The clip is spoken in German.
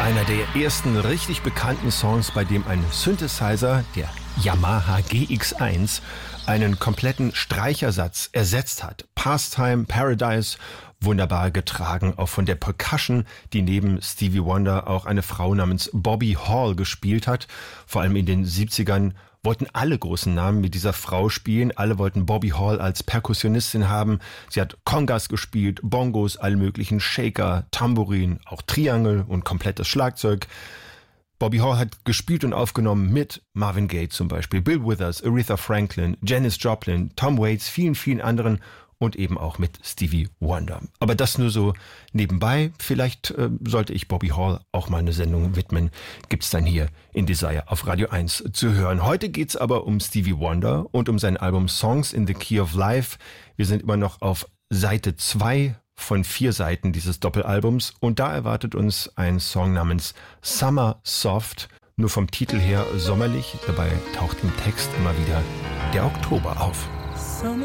Einer der ersten richtig bekannten Songs, bei dem ein Synthesizer, der Yamaha GX1, einen kompletten Streichersatz ersetzt hat. Pastime, Paradise, wunderbar getragen, auch von der Percussion, die neben Stevie Wonder auch eine Frau namens Bobby Hall gespielt hat. Vor allem in den 70ern wollten alle großen Namen mit dieser Frau spielen. Alle wollten Bobby Hall als Perkussionistin haben. Sie hat Congas gespielt, Bongos, alle möglichen Shaker, Tambourin, auch Triangel und komplettes Schlagzeug. Bobby Hall hat gespielt und aufgenommen mit Marvin Gaye zum Beispiel, Bill Withers, Aretha Franklin, Janis Joplin, Tom Waits, vielen, vielen anderen und eben auch mit Stevie Wonder. Aber das nur so nebenbei. Vielleicht sollte ich Bobby Hall auch mal eine Sendung widmen. Gibt's dann hier in Desire auf Radio 1 zu hören. Heute geht's aber um Stevie Wonder und um sein Album Songs in the Key of Life. Wir sind immer noch auf Seite 2 von 4 Seiten dieses Doppelalbums und da erwartet uns ein Song namens Summer Soft. Nur vom Titel her sommerlich. Dabei taucht im Text immer wieder der Oktober auf.